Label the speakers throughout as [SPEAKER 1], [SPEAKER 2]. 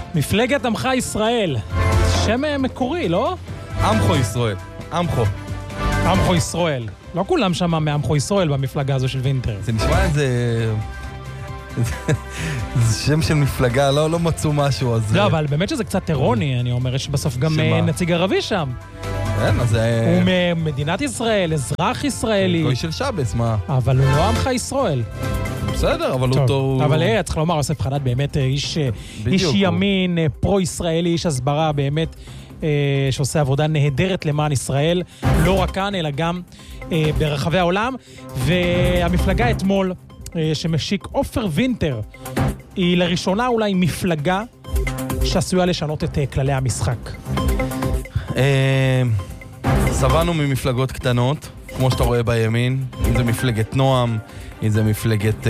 [SPEAKER 1] מפלגת עמך ישראל. שם מקורי, לא?
[SPEAKER 2] עמכו ישראל.
[SPEAKER 1] עמכו ישראל. לא כולם שם מעמכו ישראל במפלגה הזו של וינטר.
[SPEAKER 2] זה נשמע איזה... זה שם של מפלגה, לא מצאו משהו, אז...
[SPEAKER 1] לא, אבל באמת שזה קצת אירוני, אני אומר, יש בסוף גם נציג ערבי שם.
[SPEAKER 2] כן, אז...
[SPEAKER 1] הוא ממדינת ישראל, אזרח ישראלי.
[SPEAKER 2] גוי של שבס, מה?
[SPEAKER 1] אבל הוא לא עמך ישראל.
[SPEAKER 2] בסדר, אבל אותו...
[SPEAKER 1] אבל צריך לומר, יוסף חדד באמת איש ימין, פרו-ישראלי, איש הסברה באמת, שעושה עבודה נהדרת למען ישראל, לא רק כאן, אלא גם ברחבי העולם. והמפלגה אתמול, שמשיק עופר וינטר, היא לראשונה אולי מפלגה שעשויה לשנות את כללי המשחק.
[SPEAKER 2] סבנו ממפלגות קטנות, כמו שאתה רואה בימין, אם זה מפלגת נועם, אם זה מפלגת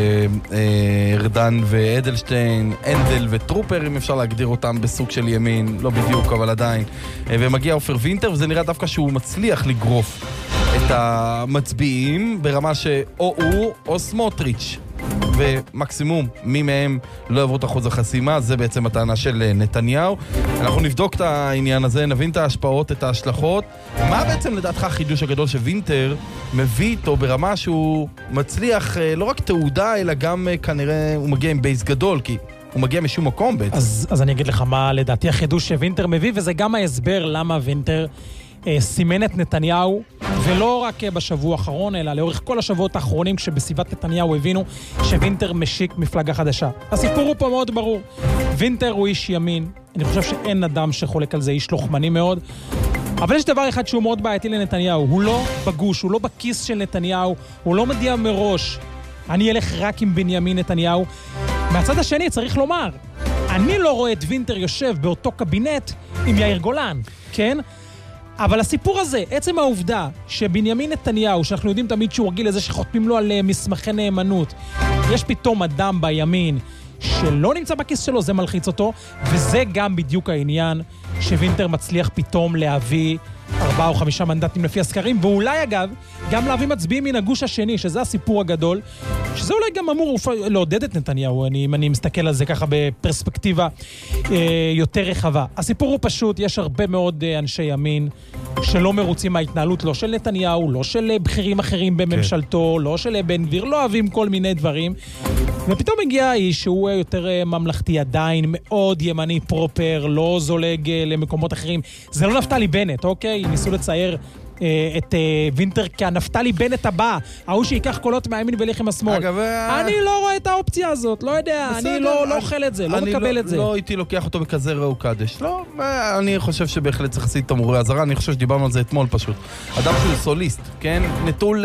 [SPEAKER 2] ארדן ואדלשטיין, אנדל וטרופר, אם אפשר להגדיר אותם בסוג של ימין, לא בדיוק, אבל עדיין. ומגיע עופר וינטר, וזה נראה דווקא שהוא מצליח לגרוף את המצביעים ברמה שאו הוא או סמוטריץ'. ומקסימום, מי מהם לא יעברו את אחוז החסימה, זה בעצם הטענה של נתניהו. אנחנו נבדוק את העניין הזה, נבין את ההשפעות, את ההשלכות. מה בעצם לדעתך החידוש הגדול שווינטר מביא איתו ברמה שהוא מצליח לא רק תעודה, אלא גם כנראה הוא מגיע עם בייס גדול, כי הוא מגיע משום מקום בעצם.
[SPEAKER 1] אז אני אגיד לך מה לדעתי החידוש שווינטר מביא, וזה גם ההסבר למה וינטר סימן את נתניהו, ולא רק בשבוע האחרון, אלא לאורך כל השבועות האחרונים, כשבסביבת נתניהו הבינו שווינטר משיק מפלגה חדשה. הסיפור הוא פה מאוד ברור. וינטר הוא איש ימין, אני חושב שאין אדם שחולק על זה, איש לוחמני מאוד, אבל יש דבר אחד שהוא מאוד בעייתי לנתניהו, הוא לא בגוש, הוא לא בכיס של נתניהו, הוא לא מדיע מראש, אני אלך רק עם בנימין נתניהו. מהצד השני צריך לומר, אני לא רואה את וינטר יושב באותו קבינט עם יאיר גולן, כן? אבל הסיפור הזה, עצם העובדה שבנימין נתניהו, שאנחנו יודעים תמיד שהוא רגיל לזה שחותמים לו על מסמכי נאמנות, יש פתאום אדם בימין שלא נמצא בכיס שלו, זה מלחיץ אותו, וזה גם בדיוק העניין שווינטר מצליח פתאום להביא 4 או 5 מנדטים לפי הסקרים, ואולי אגב, גם להביא מצביעים מן הגוש השני, שזה הסיפור הגדול, שזה אולי גם אמור לעודד את נתניהו, אני מסתכל על זה ככה בפרספקטיבה יותר רחבה. הסיפור הוא פשוט, יש הרבה מאוד אנשי ימין שלא מרוצים מההתנהלות, לא של נתניהו, לא של בכירים אחרים בממשלתו, לא של בן גביר, לא אוהבים כל מיני דברים, ופתאום הגיע איש שהוא יותר ממלכתי עדיין, מאוד ימני פרופר, לא זולג למקומות אחרים. זה לא נפתלי בנט, אוקיי? ניסו לצייר את וינטר כנפתלי בנט הבא, ההוא שיקח קולות מהימין ולך עם השמאל. אני לא רואה את האופציה הזאת, לא יודע, אני לא אוכל את זה, לא מקבל את זה.
[SPEAKER 2] לא הייתי לוקח אותו בכזה ראו קדש. לא, אני חושב שבהחלט צריך לעשות תמרורי הזרה, אני חושב שדיברנו על זה אתמול פשוט. אדם שהוא סוליסט, כן? נטול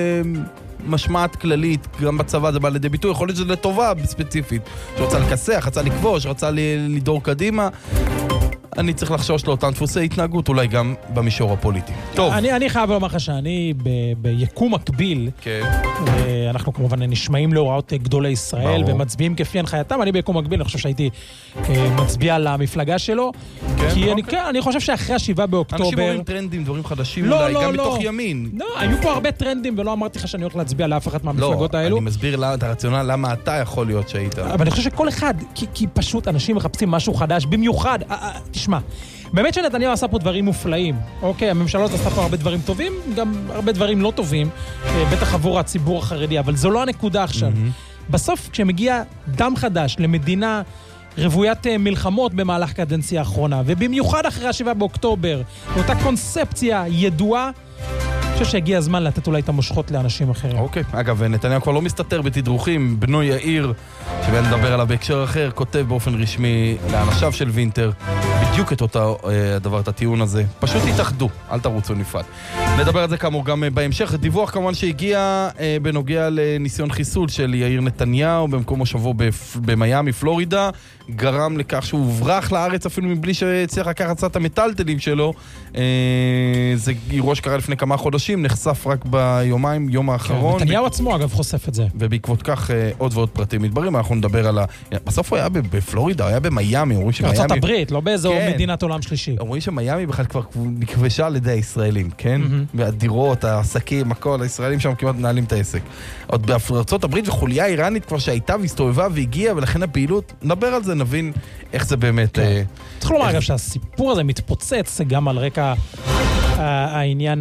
[SPEAKER 2] משמעת כללית, גם בצבא זה בא לידי ביטוי, יכול להיות שזה לטובה ספציפית, שרוצה לקסח, רצה לקבוש, רצה לדור קדימה. אני צריך לחשוש לאותן דפוסי התנהגות, אולי גם במישור הפוליטי. טוב.
[SPEAKER 1] אני חייב לומר לך שאני ביקום מקביל, אנחנו כמובן נשמעים להוראות גדולי ישראל, ומצביעים כפי הנחייתם, אני ביקום מקביל, אני חושב שהייתי מצביע למפלגה שלו, כי אני חושב שאחרי 7 באוקטובר...
[SPEAKER 2] אנשים רואים טרנדים, דברים חדשים, אולי גם מתוך ימין.
[SPEAKER 1] לא, היו פה הרבה טרנדים, ולא אמרתי לך שאני הולך להצביע לאף אחת מהמפלגות האלו.
[SPEAKER 2] לא, אני מסביר את הרציונל, למה אתה יכול להיות שהיית.
[SPEAKER 1] אבל אני חושב שכל אחד, כי פשוט אנשים מחפשים משהו חדש, במיוחד, תשמע, באמת שנתניהו עשה פה דברים מופלאים, אוקיי, הממשלה עשתה פה הרבה דברים טובים, גם הרבה דברים לא טובים, בטח עבור הציבור החרדי, אבל זו לא הנקודה עכשיו. בסוף, כשמגיע דם חדש למדינה רוויית מלחמות במהלך קדנציה האחרונה, ובמיוחד אחרי 7 באוקטובר, אותה קונספציה ידועה, אני חושב שהגיע הזמן לתת אולי את המושכות לאנשים אחרים.
[SPEAKER 2] אוקיי, אגב, נתניהו כבר לא מסתתר בתדרוכים, בנו יאיר, שבן נדבר עליו בהקשר אחר, כותב באופן רשמי לאנשיו של וינטר, בדיוק את אותו הדבר, את הטיעון הזה. פשוט התאחדו, אל תרוצו נפרד. נדבר על זה כאמור גם בהמשך. דיווח כמובן שהגיע בנוגע לניסיון חיסול של יאיר נתניהו במקום מושבו במיימי, פלורידה, גרם לכך שהוא הוברח לארץ אפילו מבלי שצריך לקחת קצת המטלטלים שלו. זה אירוע שקרה לפני כמה חודשים, נחשף רק ביומיים, יום האחרון.
[SPEAKER 1] נתניהו עצמו אגב חושף את זה.
[SPEAKER 2] ובעקבות כך עוד ועוד פרטים מתבררים, אנחנו נדבר על בסוף הוא היה בפלורידה, הוא היה במיימי, אומרים שמיימי...
[SPEAKER 1] ארצות הברית, לא באזור מדינת עולם שלישי.
[SPEAKER 2] אומרים שמיימי בכלל כבר נכבשה על ידי הישראלים, כן? והדירות, העסקים, הכל, הישראלים שם כמעט מנהלים את העסק. עוד בארצות הברית וחוליה איראנית כבר שהייתה והסתובבה והגיעה, ולכן הפעילות, נדבר על זה, נבין איך זה באמת...
[SPEAKER 1] צריך לומר אגב שהסיפור הזה מתפוצץ גם על רקע העניין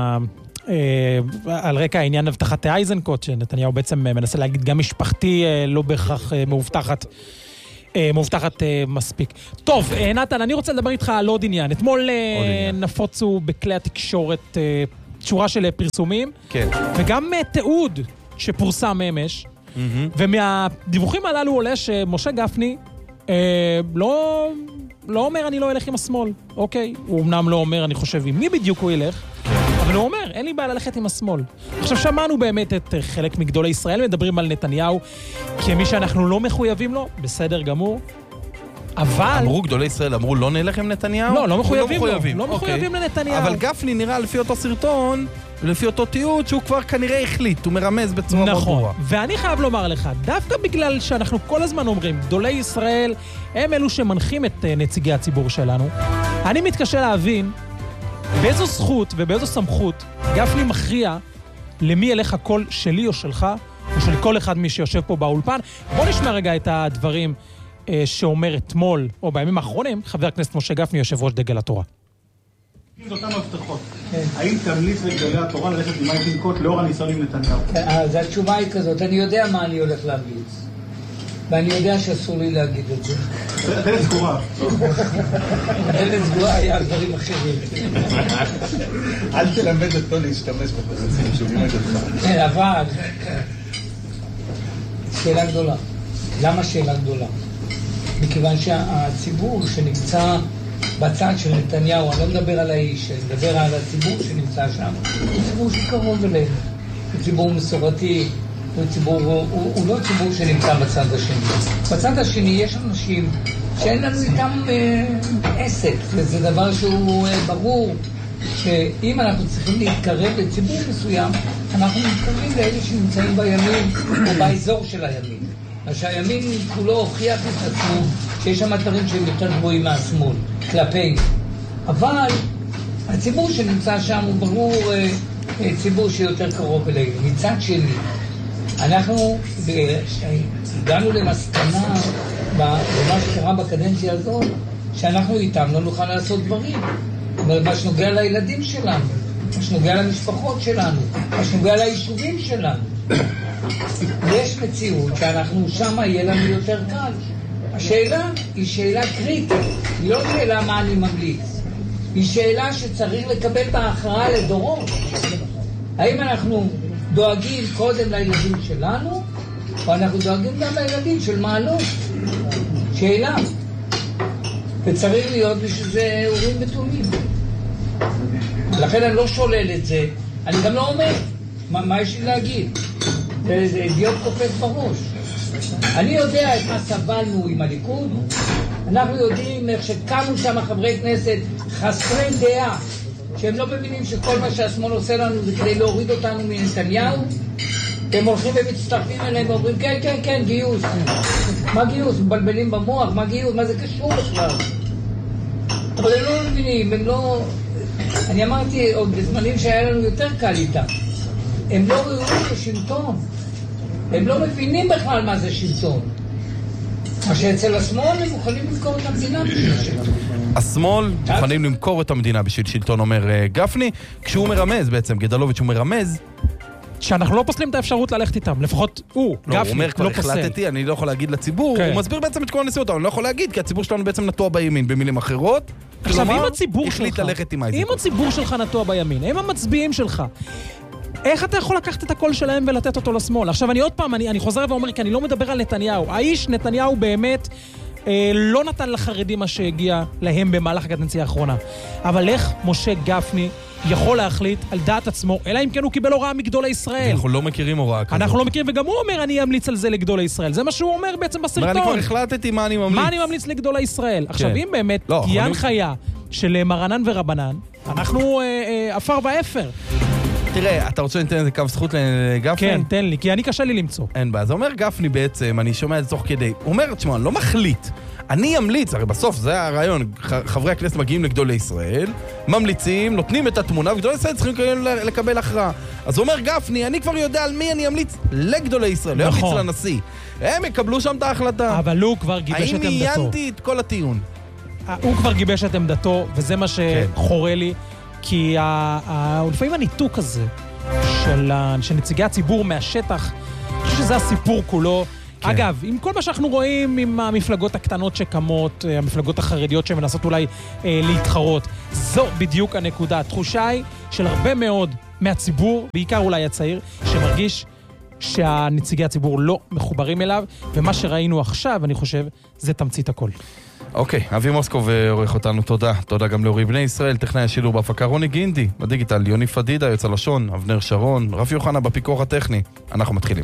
[SPEAKER 1] על רקע העניין הבטחת אייזנקוט, שנתניהו בעצם מנסה להגיד גם משפחתי לא בהכרח מאובטחת מספיק. טוב, נתן, אני רוצה לדבר איתך על עוד עניין. אתמול נפוצו בכלי התקשורת שורה של פרסומים,
[SPEAKER 2] כן.
[SPEAKER 1] וגם תיעוד שפורסם אמש, ומהדיווחים הללו עולה שמשה גפני לא אומר אני לא אלך עם השמאל, אוקיי? הוא אמנם לא אומר אני חושב עם מי בדיוק הוא ילך, אבל הוא אומר, אין לי בעיה ללכת עם השמאל. עכשיו שמענו באמת את חלק מגדולי ישראל מדברים על נתניהו כמי שאנחנו לא מחויבים לו, בסדר גמור. אבל...
[SPEAKER 2] אמרו גדולי ישראל, אמרו לא נלך עם נתניהו?
[SPEAKER 1] לא, לא מחויבים לו. לא מחויבים לנתניהו.
[SPEAKER 2] אבל גפני נראה לפי אותו סרטון, לפי אותו תיעוד, שהוא כבר כנראה החליט, הוא מרמז בצורה מאוד ברורה.
[SPEAKER 1] נכון, ואני חייב לומר לך, דווקא בגלל שאנחנו כל הזמן אומרים, גדולי ישראל הם אלו שמנחים את נציגי הציבור שלנו, אני מתקשה להבין באיזו זכות ובאיזו סמכות גפני מכריע למי ילך הקול שלי או שלך, או של כל אחד מי שיושב פה באולפן. בוא נשמע רגע את הדברים שאומר אתמול, או בימים האחרונים, חבר הכנסת משה גפני, יושב ראש דגל התורה.
[SPEAKER 3] אם זאת המבטחות, האם תמליץ לגדולי התורה ללכת עם אייזנקוט לאור הניסיון עם נתניהו?
[SPEAKER 4] אז התשובה היא כזאת, אני יודע מה אני הולך להמליץ. ואני יודע שאסור לי להגיד את זה.
[SPEAKER 3] דלת סגורה.
[SPEAKER 4] דלת סגורה היה דברים אחרים.
[SPEAKER 3] אל תלמד אותו להשתמש בחזצים, שומעים את אותך.
[SPEAKER 4] כן, אבל... שאלה גדולה. למה שאלה גדולה? מכיוון שהציבור שנמצא בצד של נתניהו, אני לא מדבר על האיש, אני מדבר על הציבור שנמצא שם, הוא ציבור שקרוב אלינו. הוא ציבור מסורתי, הוא לא ציבור שנמצא בצד השני. בצד השני יש אנשים שאין לנו איתם עסק, וזה דבר שהוא ברור שאם אנחנו צריכים להתקרב לציבור מסוים, אנחנו מתקרבים לאלה שנמצאים בימין או באזור של הימין. שהימין כולו הוכיח את עצמו שיש שם אתרים שהם יותר גבוהים מהשמאל, כלפינו. אבל הציבור שנמצא שם הוא ברור ציבור שיותר קרוב אלינו. מצד שני, אנחנו הגענו למסקנה במה שקרה בקדנציה הזאת, שאנחנו איתם לא נוכל לעשות דברים. מה שנוגע לילדים שלנו, מה שנוגע למשפחות שלנו, מה שנוגע ליישובים שלנו. יש מציאות שאנחנו שם יהיה לנו יותר קל. השאלה היא שאלה קריטית, היא לא שאלה מה אני ממליץ, היא שאלה שצריך לקבל בהכרעה לדורות. האם אנחנו דואגים קודם לילדים שלנו, או אנחנו דואגים גם לילדים של מעלות? שאלה. וצריך להיות בשביל זה אורים ותומים. לכן אני לא שולל את זה, אני גם לא אומר מה יש לי להגיד. זה אידיוט קופץ בראש. אני יודע את מה סבלנו עם הליכוד, אנחנו יודעים איך שקמו שם חברי כנסת חסרי דעה, שהם לא מבינים שכל מה שהשמאל עושה לנו זה כדי להוריד אותנו מנתניהו. הם הולכים ומצטרפים אליהם ואומרים כן, כן, כן, גיוס. מה גיוס? מבלבלים במוח, מה גיוס? מה זה קשור בכלל? אבל הם לא מבינים, הם לא... אני אמרתי עוד בזמנים שהיה לנו יותר קל איתם. הם לא ראויים לשלטון. הם לא מבינים בכלל מה זה שלטון. מה שאצל השמאל הם מוכנים למכור את המדינה בשביל שלטון.
[SPEAKER 2] השמאל מוכנים למכור את המדינה בשביל שלטון, אומר גפני, כשהוא מרמז בעצם, גדלוביץ' הוא מרמז
[SPEAKER 1] שאנחנו לא פוסלים את האפשרות ללכת איתם, לפחות הוא, גפני, לא פוסל.
[SPEAKER 2] הוא אומר כבר החלטתי, אני לא יכול להגיד לציבור, הוא מסביר בעצם את כל הנסיעות, אבל אני לא יכול להגיד, כי הציבור שלנו בעצם נטוע בימין, במילים אחרות.
[SPEAKER 1] עכשיו, אם הציבור שלך,
[SPEAKER 2] אם
[SPEAKER 1] הציבור שלך נטוע בימין, הם המצביעים שלך, איך אתה יכול לקחת את הקול שלהם ולתת אותו לשמאל? עכשיו, אני עוד פעם, אני חוזר ואומר, כי אני לא מדבר על נתניהו. האיש, נתניהו באמת לא נתן לחרדים מה שהגיע להם במהלך הקדנציה האחרונה. אבל איך משה גפני יכול להחליט על דעת עצמו, אלא אם כן הוא קיבל הוראה מגדולי ישראל.
[SPEAKER 2] אנחנו לא מכירים הוראה כזאת.
[SPEAKER 1] אנחנו לא מכירים, וגם הוא אומר, אני אמליץ על זה לגדולי ישראל. זה מה שהוא אומר בעצם בסרטון.
[SPEAKER 2] אני כבר החלטתי מה אני ממליץ.
[SPEAKER 1] מה אני ממליץ לגדולי ישראל. עכשיו, אם באמת תהיה הנחיה של מרנן ורבנן, אנחנו אפר ואפר.
[SPEAKER 2] תראה, אתה רוצה לתת איזה קו זכות לגפני?
[SPEAKER 1] כן, תן לי, כי אני קשה לי למצוא.
[SPEAKER 2] אין בעיה. זה אומר גפני בעצם, אני שומע את זה תוך כדי, הוא אומר, תשמע, אני לא מחליט, אני אמליץ, הרי בסוף זה הרעיון, חברי הכנסת מגיעים לגדולי ישראל, ממליצים, נותנים את התמונה, וגדולי ישראל צריכים לקבל הכרעה. אז הוא אומר גפני, אני כבר יודע על מי אני אמליץ לגדולי ישראל, לא אמליץ לנשיא. הם יקבלו שם את ההחלטה.
[SPEAKER 1] אבל הוא כבר גיבש את עמדתו.
[SPEAKER 2] האם עיינתי את כל הטיעון?
[SPEAKER 1] הוא כבר גיבש את עמדתו, וזה מה שחורה לי, כי לפעמים הניתוק הזה של נציגי הציבור מהשטח, אני חושב שזה הסיפור כולו. אגב, עם כל מה שאנחנו רואים עם המפלגות הקטנות שקמות, המפלגות החרדיות שמנסות אולי להתחרות, זו בדיוק הנקודה. התחושה היא של הרבה מאוד מהציבור, בעיקר אולי הצעיר, שמרגיש שהנציגי הציבור לא מחוברים אליו, ומה שראינו עכשיו, אני חושב, זה תמצית הכל.
[SPEAKER 2] אוקיי, אבי מוסקוב עורך אותנו, תודה. תודה גם לאורי בני ישראל, טכנאי השילוב בהפקה רוני גינדי, בדיגיטל יוני פדידה, יוצא לשון, אבנר שרון, רפי יוחנה בפיקוח הטכני. אנחנו מתחילים.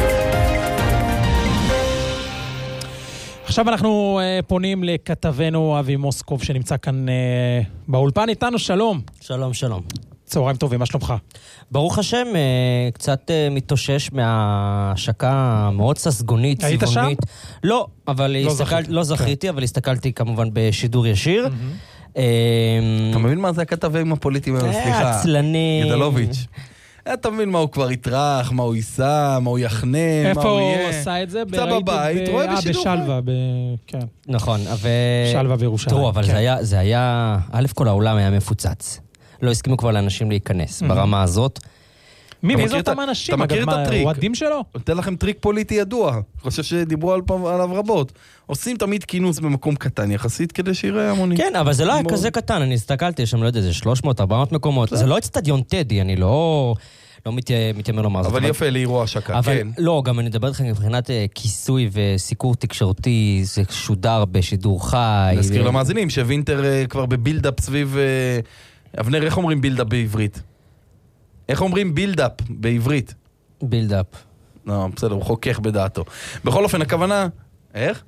[SPEAKER 1] עכשיו אנחנו פונים לכתבנו אבי מוסקוב שנמצא כאן באולפן איתנו, שלום.
[SPEAKER 5] שלום, שלום.
[SPEAKER 1] צהריים טובים, מה שלומך?
[SPEAKER 5] ברוך השם, קצת מתאושש מההשקה מאוד ססגונית,
[SPEAKER 1] היית
[SPEAKER 5] צבעונית.
[SPEAKER 1] שם?
[SPEAKER 5] לא, אבל לא זכיתי, אבל הסתכלתי כמובן בשידור ישיר.
[SPEAKER 2] אתה מבין מה זה הכתבים הפוליטיים? סליחה.
[SPEAKER 5] עצלני.
[SPEAKER 2] גדלוביץ'. אתה מבין מה הוא כבר יתרח, מה הוא יישא, מה הוא יחנה, מה
[SPEAKER 1] איפה
[SPEAKER 2] הוא
[SPEAKER 1] הוא
[SPEAKER 2] יהיה.
[SPEAKER 1] עשה את זה?
[SPEAKER 2] קצת בבית, רואה בשידור.
[SPEAKER 1] בשלווה, כן.
[SPEAKER 5] נכון.
[SPEAKER 1] שלווה וירושלים.
[SPEAKER 5] תראו, אבל זה היה, א' כל העולם היה מפוצץ. לא הסכימו כבר לאנשים להיכנס ברמה הזאת.
[SPEAKER 1] מי זה אותם אנשים?
[SPEAKER 2] אתה מכיר את הטריק?
[SPEAKER 1] אוהדים שלו?
[SPEAKER 2] אתן לכם טריק פוליטי ידוע. אני חושב שדיברו עליו רבות. עושים תמיד כינוס במקום קטן יחסית כדי שיראה המוני.
[SPEAKER 5] כן, אבל זה לא היה כזה קטן. אני הסתכלתי, יש שם, לא יודע, זה 300, 400 מקומות. זה לא אצטדיון טדי, אני לא מתיימר לומר זאת.
[SPEAKER 2] אבל יפה לאירוע השקה, כן.
[SPEAKER 5] לא, גם אני אדבר לכם מבחינת כיסוי וסיקור תקשורתי, זה שודר בשידור חי.
[SPEAKER 2] נזכיר למאזינים שווינטר כבר בבילדאפ סביב... אבנר, איך אומרים בילדאפ בעברית? איך אומרים בילדאפ בעברית?
[SPEAKER 5] בילדאפ.
[SPEAKER 2] לא, בסדר, הוא חוכך בדעתו. בכל אופן, הכוונה... איך?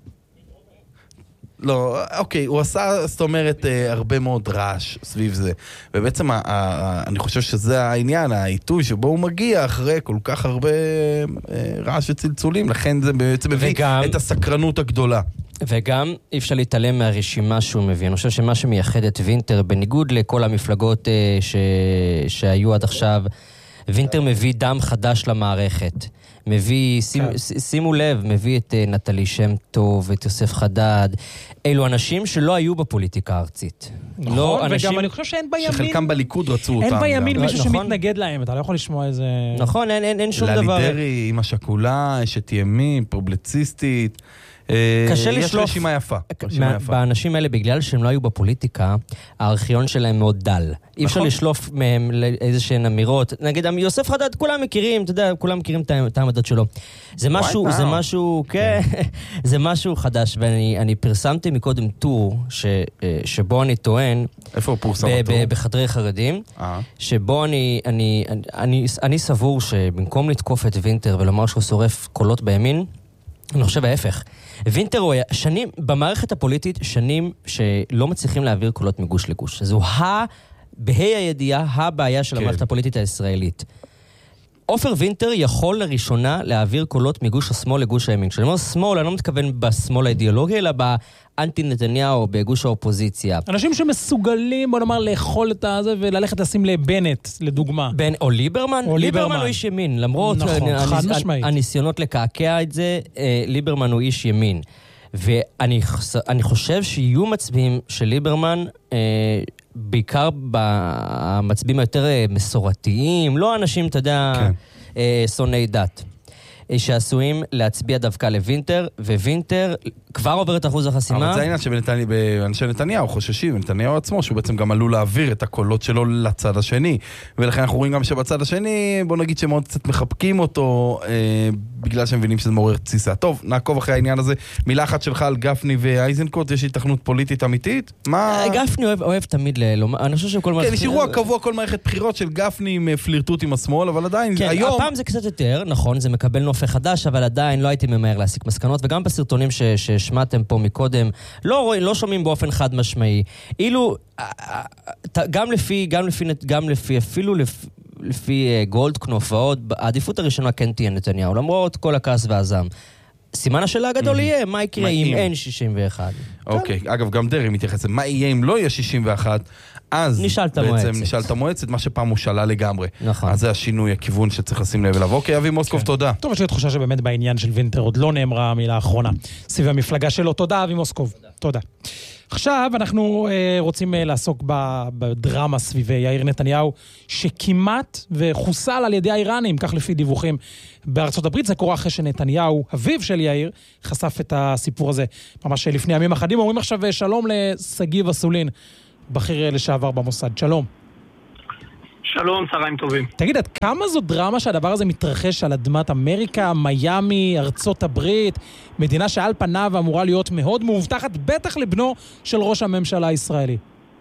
[SPEAKER 2] לא, אוקיי, הוא עשה, זאת אומרת, הרבה מאוד רעש סביב זה. ובעצם, אני חושב שזה העניין, העיתוי שבו הוא מגיע אחרי כל כך הרבה רעש וצלצולים, לכן זה בעצם מביא את הסקרנות הגדולה.
[SPEAKER 5] וגם אי אפשר להתעלם מהרשימה שהוא מביא. אני חושב שמה שמייחד את וינטר, בניגוד לכל המפלגות שהיו עד עכשיו, וינטר מביא דם חדש למערכת. מביא, שימו לב, מביא את נטלי שם טוב, את יוסף חדד. אלו אנשים שלא היו בפוליטיקה הארצית.
[SPEAKER 1] נכון, וגם אני חושב שאין בימין...
[SPEAKER 2] שחלקם בליכוד רצו אותם.
[SPEAKER 1] אין בימין מישהו שמתנגד להם, אתה לא יכול לשמוע איזה...
[SPEAKER 5] נכון, אין שום דבר.
[SPEAKER 2] ללידרי, אמא שכולה, אשת ימין, פובלציסטית.
[SPEAKER 5] קשה
[SPEAKER 2] יש
[SPEAKER 5] לשלוף
[SPEAKER 2] רשימה יפה.
[SPEAKER 5] באנשים האלה, בגלל שהם לא היו בפוליטיקה, הארכיון שלהם מאוד דל. אי אפשר לשלוף מהם איזושהי אמירות. נגיד, יוסף חדד, כולם מכירים, אתה יודע, כולם מכירים את העמדות שלו. זה משהו, כן, זה משהו חדש, ואני פרסמתי מקודם טור, שבו אני טוען,
[SPEAKER 2] איפה הוא פורסם הטור?
[SPEAKER 5] בחדרי חרדים, שבו אני סבור שבמקום לתקוף את וינטר ולומר שהוא שורף קולות בימין, אני חושב ההפך. וינטר הוא שנים, במערכת הפוליטית, שנים שלא מצליחים להעביר קולות מגוש לגוש. זו בהי הידיעה, הבעיה של המערכת הפוליטית הישראלית. עופר וינטר יכול לראשונה להעביר קולות מגוש השמאל לגוש הימין. כשאני אומר שמאל, אני לא מתכוון בשמאל האידיאולוגי, אלא באנטי נתניהו, בגוש האופוזיציה.
[SPEAKER 1] אנשים שמסוגלים, בוא נאמר, לאכול את הזה וללכת לשים לבנט, לדוגמה.
[SPEAKER 5] או ליברמן. ליברמן הוא איש ימין. למרות הניסיונות לקעקע את זה, ליברמן הוא איש ימין. ואני חושב שיהיו מצביעים של ליברמן, בעיקר במצביעים היותר מסורתיים, לא אנשים, אתה יודע, שונאי דת, שעשויים להצביע דווקא לוינטר, ווינטר כבר עובר את אחוז החסימה.
[SPEAKER 2] אבל זה העניין שבאנשי נתניהו חוששים, ונתניהו עצמו, שהוא בעצם גם עלול להעביר את הקולות שלו לצד השני, ולכן אנחנו רואים גם שבצד השני, בוא נגיד שמאוד קצת מחבקים אותו, בגלל שהם מבינים שזה מעורר תסיסה. טוב, נעקוב אחרי העניין הזה. מילה אחת שלך על גפני ואייזנקוט, יש התכנות פוליטית אמיתית? מה?
[SPEAKER 5] גפני אוהב תמיד לומר, אני חושב שכל מערכת...
[SPEAKER 2] כן, יש אירוע קבוע, כל מערכת בחירות של גפני עם פלירטוט עם השמאל, אבל עדיין, היום...
[SPEAKER 5] הפעם זה קצת יותר, נכון, זה מקבל נופך חדש, אבל עדיין לא הייתי ממהר להסיק מסקנות, וגם בסרטונים ששמעתם פה מקודם, לא שומעים באופן חד משמעי. אילו, גם לפי, אפילו לפי גולדקנופ ועוד, העדיפות הראשונה כן תהיה נתניהו, למרות כל הכעס והזעם. סימן השאלה הגדול יהיה, מה יקרה אם אין 61?
[SPEAKER 2] אוקיי, אגב, גם דרי מתייחס, מה יהיה אם לא יהיה 61? אז בעצם נשאל את המועצת, מה שפעם הוא שאלה לגמרי.
[SPEAKER 5] נכון.
[SPEAKER 2] אז זה השינוי, הכיוון שצריך לשים לב אליו. אוקיי, אבי מוסקוב, תודה.
[SPEAKER 1] טוב, יש לי תחושה שבאמת בעניין של וינטר עוד לא נאמרה המילה האחרונה. סביב המפלגה שלו. תודה, אבי מוסקוב. תודה. עכשיו אנחנו רוצים לעסוק בדרמה סביב יאיר נתניהו, שכמעט וחוסל על ידי האיראנים, כך לפי דיווחים בארצות הברית. זה קורה אחרי שנתניהו, אביו של יאיר, חשף את הסיפור הזה ממש לפני ימים אחדים. אומרים עכשיו שלום לסגיב אסולין, בכיר לשעבר במוסד. שלום.
[SPEAKER 6] שלום, צהריים טובים.
[SPEAKER 1] תגיד, עד כמה זו דרמה שהדבר הזה מתרחש על אדמת אמריקה, מיימי, ארצות הברית, מדינה שעל פניו אמורה להיות מאוד מאובטחת, בטח לבנו של ראש הממשלה הישראלי?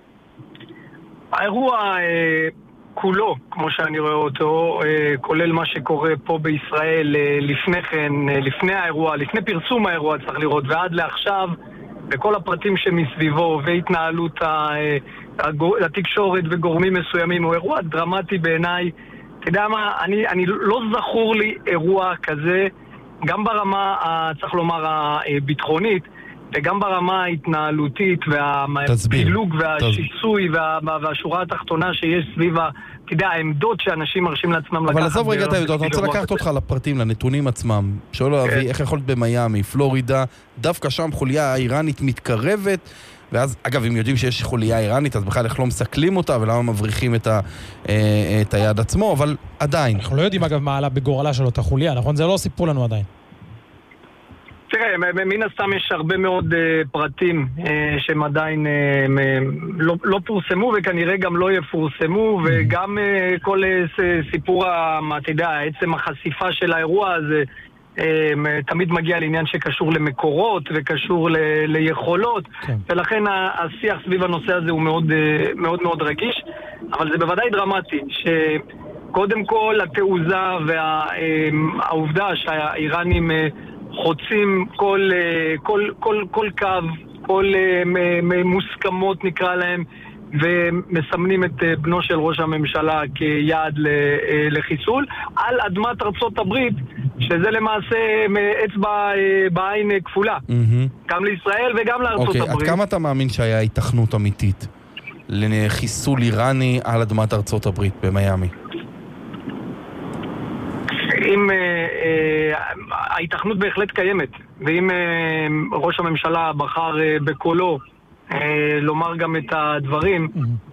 [SPEAKER 6] האירוע כולו, כמו שאני רואה אותו, כולל מה שקורה פה בישראל לפני כן, לפני האירוע, לפני פרסום האירוע צריך לראות, ועד לעכשיו, וכל הפרטים שמסביבו והתנהלות התקשורת וגורמים מסוימים, הוא אירוע דרמטי בעיניי. אתה יודע מה, אני לא זכור לי אירוע כזה, גם ברמה, צריך לומר, הביטחונית, וגם ברמה ההתנהלותית והפילוג והשיסוי והשורה התחתונה שיש סביב אתה יודע, העמדות שאנשים מרשים לעצמם לקחת.
[SPEAKER 2] אבל עזוב רגע את העמדות, אני רוצה לקחת אותך לפרטים, לנתונים עצמם. שואל אבי, איך יכול להיות במיימי, פלורידה, דווקא שם חוליה האיראנית מתקרבת, ואז, אגב, אם יודעים שיש חוליה איראנית, אז בכלל איך לא מסכלים אותה, ולמה מבריחים את היד עצמו, אבל עדיין.
[SPEAKER 1] אנחנו לא יודעים, אגב, מה עלה בגורלה של אותה חוליה, נכון? זה לא סיפור לנו עדיין.
[SPEAKER 6] תראה, מן הסתם יש הרבה מאוד פרטים שהם עדיין לא פורסמו וכנראה גם לא יפורסמו, וגם כל סיפור, אתה יודע, עצם החשיפה של האירוע הזה תמיד מגיע לעניין שקשור למקורות וקשור ליכולות, ולכן השיח סביב הנושא הזה הוא מאוד מאוד מאוד רגיש, אבל זה בוודאי דרמטי שקודם כל התעוזה והעובדה שהאיראנים חוצים כל קו, כל מוסכמות נקרא להם, ומסמנים את בנו של ראש הממשלה כיעד לחיסול על אדמת ארצות הברית, שזה למעשה אצבע בעין כפולה, גם לישראל וגם לארצות הברית.
[SPEAKER 2] עד כמה אתה מאמין שהיה התכנות אמיתית לחיסול איראני על אדמת ארצות הברית במיימי?
[SPEAKER 6] אם ההתכנות בהחלט קיימת, ואם ראש הממשלה בחר בקולו לומר גם את הדברים,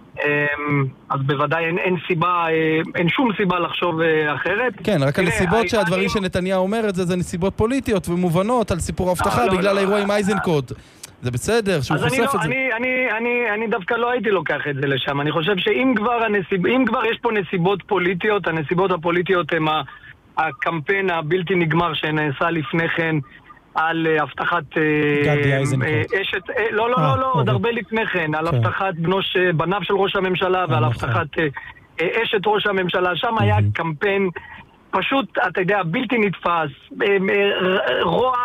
[SPEAKER 6] אז בוודאי אין שום סיבה לחשוב אחרת.
[SPEAKER 2] כן, רק הנסיבות שהדברים שנתניהו אומר את זה, זה נסיבות פוליטיות ומובנות על סיפור הבטחה בגלל האירוע עם אייזנקוט. זה בסדר שהוא חושף את זה.
[SPEAKER 6] אני דווקא לא הייתי לוקח את זה לשם. אני חושב שאם כבר יש פה נסיבות פוליטיות, הנסיבות הפוליטיות הם הקמפיין הבלתי נגמר שנעשה לפני כן על הבטחת אשת, לא, עוד הרבה לפני כן, על הבטחת בניו של ראש הממשלה ועל הבטחת אשת ראש הממשלה. שם היה קמפיין פשוט, אתה יודע, בלתי נתפס, רוע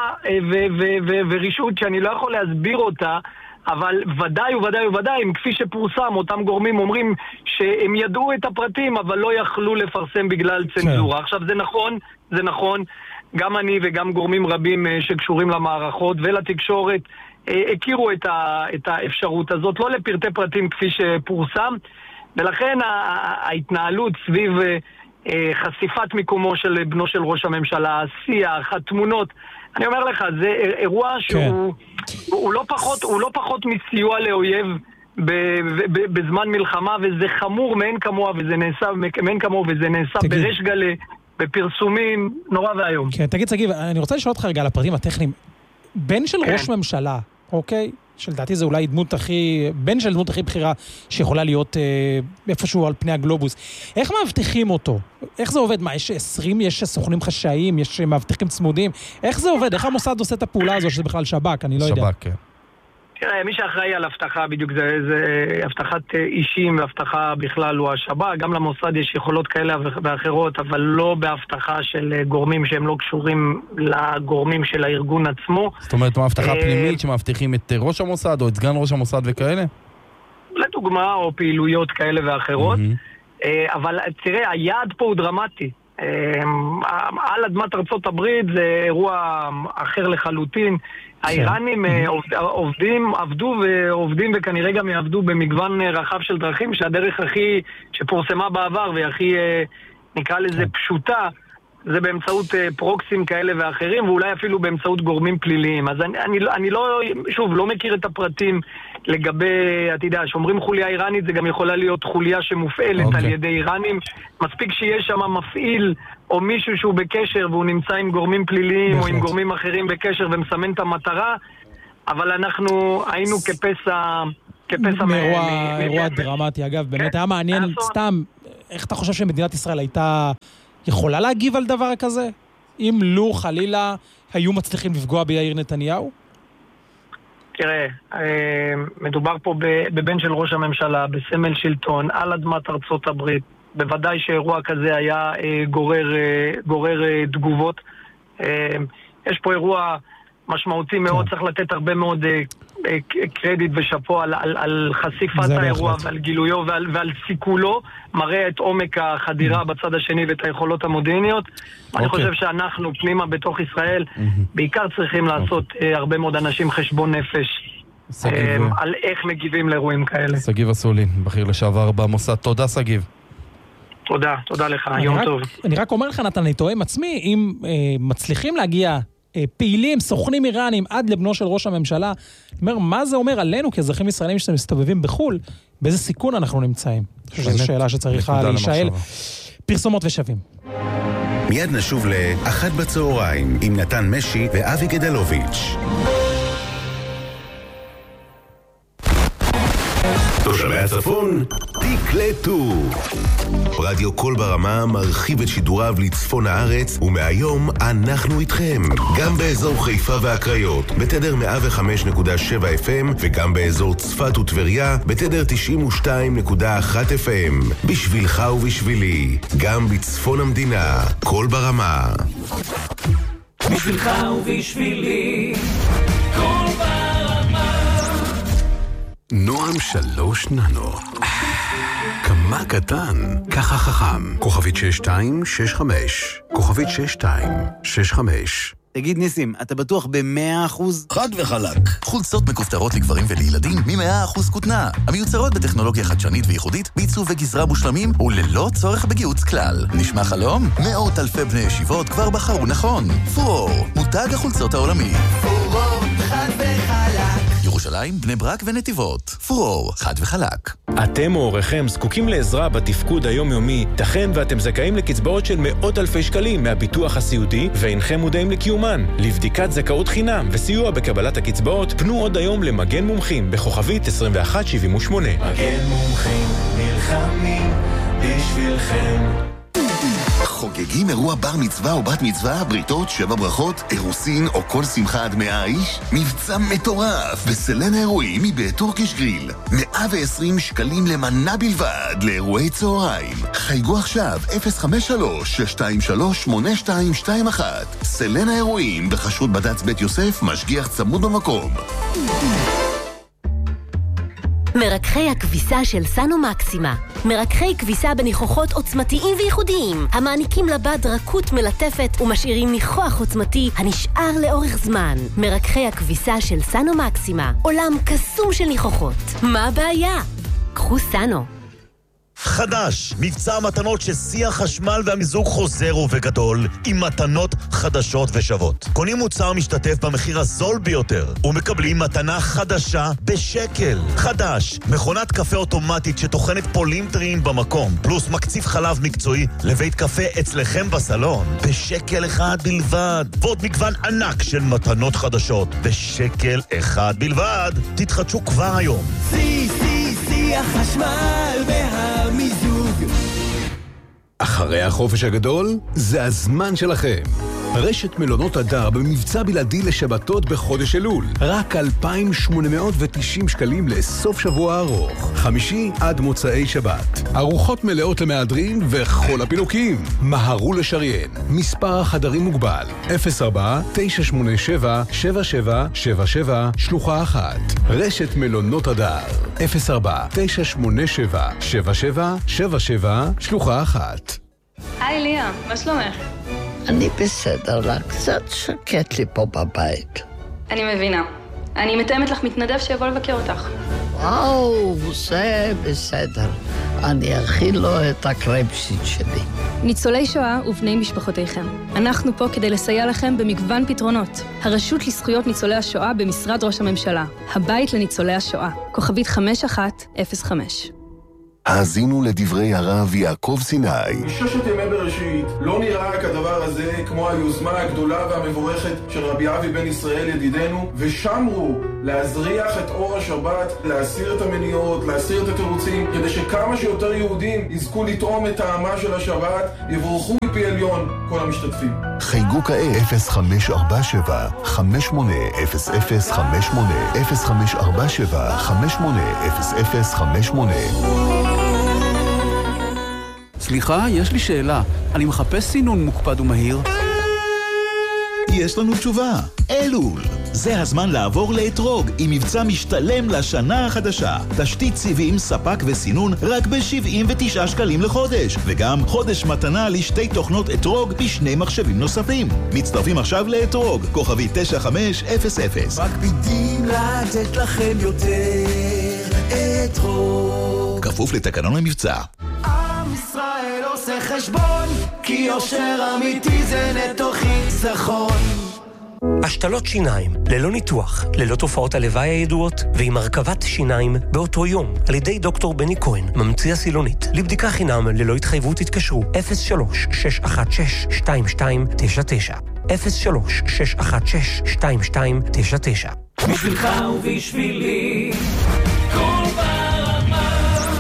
[SPEAKER 6] ורישות שאני לא יכול להסביר אותה, אבל ודאי, כפי שפורסם, אותם גורמים אומרים שהם ידעו את הפרטים, אבל לא יכלו לפרסם בגלל צנזורה. עכשיו, זה נכון, גם אני וגם גורמים רבים שקשורים למערכות ולתקשורת הכירו את האפשרות הזאת, לא לפרטי פרטים כפי שפורסם, ולכן ההתנהלות סביב חשיפת מיקומו של בנו של ראש הממשלה, השיח, התמונות, אני אומר לך, זה אירוע שהוא לא פחות מסיוע לאויב בזמן מלחמה, וזה חמור מאין כמוה, וזה נעשה בריש גלי, בפרסומים, נורא והיום.
[SPEAKER 1] כן, תגיד, סגיב, אני רוצה לשאול אותך רגע על הפרטים הטכניים. בן של ראש ממשלה, אוקיי? שלדעתי זה אולי בן של דמות הכי בחירה שיכולה להיות איפשהו על פני הגלובוס. איך מאבטחים אותו? איך זה עובד? מה, יש 20? יש סוכנים חשאיים? יש מאבטחים צמודים? איך זה עובד? איך המוסד עושה את הפעולה הזו שזה בכלל שב"כ? אני לא יודע.
[SPEAKER 2] שב"כ, כן.
[SPEAKER 6] תראה, מי שאחראי על הבטחה בדיוק זה הבטחת אישים והבטחה בכלל הוא השב"כ. גם למוסד יש יכולות כאלה ואחרות, אבל לא בהבטחה של גורמים שהם לא קשורים לגורמים של הארגון עצמו.
[SPEAKER 2] זאת אומרת, מה הבטחה פנימית שמבטיחים את ראש המוסד או את סגן ראש המוסד וכאלה?
[SPEAKER 6] לדוגמה, או פעילויות כאלה ואחרות. אבל תראה, היעד פה הוא דרמטי. על אדמת ארצות הברית זה אירוע אחר לחלוטין. האיראנים עבדו ועובדים וכנראה גם יעבדו במגוון רחב של דרכים, שהדרך הכי שפורסמה בעבר והיא הכי, נקרא לזה, פשוטה, זה באמצעות פרוקסים כאלה ואחרים, ואולי אפילו באמצעות גורמים פליליים. אז אני לא, שוב, לא מכיר את הפרטים לגבי, אתה יודע, שאומרים חוליה איראנית, זה גם יכולה להיות חוליה שמופעלת על ידי איראנים. מספיק שיש שם מפעיל או מישהו שהוא בקשר והוא נמצא עם גורמים פליליים או עם גורמים אחרים בקשר ומסמן את המטרה, אבל אנחנו היינו כפסע
[SPEAKER 1] מאירוע דרמטי. אגב, באמת היה מעניין סתם, איך אתה חושב שמדינת ישראל הייתה יכולה להגיב על דבר כזה? אם לא חלילה היו מצליחים לפגוע ביאיר נתניהו?
[SPEAKER 6] תראה, מדובר פה בבן של ראש הממשלה, בסמל שלטון, על אדמת ארצות הברית. בוודאי שאירוע כזה היה גורר תגובות. יש פה אירוע משמעותי מאוד, צריך לתת הרבה מאוד קרדיט ושפו על חשיפת האירוע ועל גילויו ועל סיכולו, מראה את עומק החדירה בצד השני ואת היכולות המודיעיניות. אני חושב שאנחנו פנימה בתוך ישראל בעיקר צריכים לעשות הרבה מאוד אנשים חשבון נפש על איך מגיבים לאירועים כאלה.
[SPEAKER 2] סגיב אסולין, בכיר לשעבר במוסד. תודה סגיב.
[SPEAKER 6] תודה לך, יום טוב.
[SPEAKER 1] אני רק אומר לך, נתן, אני טועה עם עצמי, אם מצליחים להגיע פעילים, סוכנים איראנים, עד לבנו של ראש הממשלה, אומר, מה זה אומר עלינו כאזרחים ישראלים שאתם מסתובבים בחול? באיזה סיכון אנחנו נמצאים? אני חושב שזו שאלה שצריכה להישאל. פרסומות ושווים.
[SPEAKER 7] מיד נשוב לאחת בצהריים עם נתן משי ואבי גדלוביץ'. תושבי הצפון, תקלטו. רדיו קול ברמה מרחיב את שידוריו לצפון הארץ, ומהיום אנחנו איתכם. גם באזור חיפה והקריות, בתדר 105.7 FM, וגם באזור צפת וטבריה, בתדר 92.1 FM. בשבילך ובשבילי, גם בצפון המדינה, קול ברמה.
[SPEAKER 8] בשבילך ובשבילי, קול ברמה.
[SPEAKER 7] נועם 3 ננו. כמה קטן, ככה חכם. כוכבית 6265. כוכבית 6265.
[SPEAKER 9] תגיד ניסים, אתה בטוח ב100%?
[SPEAKER 10] חד וחלק. חולצות מכופתרות לגברים ולילדים מ100% כותנה. המיוצרות בטכנולוגיה חדשנית וייחודית, בעיצוב וגזרה מושלמים וללא צורך בגיוץ כלל. נשמע חלום? מאות אלפי בני ישיבות כבר בחרו נכון. פורור, מותג החולצות העולמי.
[SPEAKER 8] פורור, חד וחלק.
[SPEAKER 10] ירושלים, בני ברק ונתיבות. פורור, חד וחלק.
[SPEAKER 11] אתם או הוריכם זקוקים לעזרה בתפקוד היומיומי, תכן ואתם זכאים לקצבאות של מאות אלפי שקלים מהביטוח הסיעודי, ואינכם מודעים לקיומן. לבדיקת זכאות חינם וסיוע בקבלת הקצבאות, פנו עוד היום למגן מומחים בכוכבית 2178.
[SPEAKER 8] מגן מומחים נלחמים בשבילכם.
[SPEAKER 7] חוגגים אירוע בר מצווה או בת מצווה, בריתות, 7 ברכות, אירוסין או כל שמחה עד 100 איש? מבצע מטורף בסלן האירועים מבית טורקיש גריל. 120 שקלים למנה בלבד לאירועי צהריים. חייגו עכשיו 053-623-8221. סלן האירועים בחשות בד"ץ בית יוסף, משגיח צמוד במקום.
[SPEAKER 12] מרקחי הכביסה של סנו מקסימה. מרקחי כביסה בניחוחות עוצמתיים וייחודיים, המעניקים לבד רכות מלטפת ומשאירים ניחוח עוצמתי הנשאר לאורך זמן. מרקחי הכביסה של סנו מקסימה. עולם קסום של ניחוחות. מה הבעיה? קחו סנו.
[SPEAKER 13] חדש, מבצע מתנות ששיא החשמל והמיזוג חוזר ובגדול, עם מתנות חדשות ושוות. קונים מוצר משתתף במחיר הזול ביותר, ומקבלים מתנה חדשה בשקל. חדש, מכונת קפה אוטומטית שתוכנת פולים טריים במקום, פלוס מקציף חלב מקצועי לבית קפה אצלכם בסלון, בשקל אחד בלבד. ועוד מגוון ענק של מתנות חדשות, בשקל אחד בלבד. תתחדשו כבר היום.
[SPEAKER 8] שיא החשמל והמיזוג.
[SPEAKER 14] אחרי החופש הגדול, זה הזמן שלכם. רשת מלונות הדר במבצע בלעדי לשבתות בחודש אלול. רק 2,890 שקלים לסוף שבוע ארוך. חמישי עד מוצאי שבת. ארוחות מלאות למהדרין וכל הפינוקים. מהרו לשריין. מספר החדרים מוגבל. 04-987-7777 שלוחה 1. רשת מלונות הדר. 04-987-7777 שלוחה 1.
[SPEAKER 15] היי ליה, מה שלומך?
[SPEAKER 16] אני בסדר לה, קצת שקט לי פה בבית.
[SPEAKER 15] אני מבינה. אני מתאמת לך מתנדב שיבוא לבקר אותך.
[SPEAKER 16] וואו, זה בסדר. אני אכין לו את הקרפסית שלי.
[SPEAKER 15] ניצולי שואה ובני משפחותיכם. אנחנו פה כדי לסייע לכם במגוון פתרונות. הרשות לזכויות ניצולי השואה במשרד ראש הממשלה. הבית לניצולי השואה. כוכבית 5105.
[SPEAKER 7] האזינו לדברי הרב יעקב סיני.
[SPEAKER 17] מששת ימי בראשית לא נראה כדבר הזה כמו היוזמה הגדולה והמבורכת של רבי אבי בן ישראל ידידנו, ושמרו להזריח את אור השבת, להסיר את המניעות, להסיר את התירוצים, כדי שכמה שיותר יהודים יזכו לטעום את טעמה של השבת, יבורכו מפי עליון כל המשתתפים.
[SPEAKER 7] חייגו כעת 0547 580058 0547 580058.
[SPEAKER 18] סליחה, יש לי שאלה. אני מחפש סינון מוקפד ומהיר.
[SPEAKER 19] יש לנו תשובה. אלול. זה הזמן לעבור לאתרוג עם מבצע משתלם לשנה החדשה. תשתית סיבים, ספק וסינון רק ב-79 שקלים לחודש. וגם חודש מתנה לשתי תוכנות אתרוג בשני מחשבים נוספים. מצטרפים עכשיו לאתרוג, כוכבי 9500.
[SPEAKER 8] מקפידים לתת לכם יותר אתרוג.
[SPEAKER 19] כפוף לתקנון המבצע.
[SPEAKER 8] עם ישראל עושה חשבון, כי יושר אמיתי זה נטו חיסכון.
[SPEAKER 20] השתלות שיניים, ללא ניתוח, ללא תופעות הלוואי הידועות, ועם הרכבת שיניים באותו יום, על ידי דוקטור בני כהן, ממציא הסילונית. לבדיקה חינם ללא התחייבות התקשרו 03-616-2299 03-616-2299.
[SPEAKER 8] בשבילך ובשבילי כל ברמה.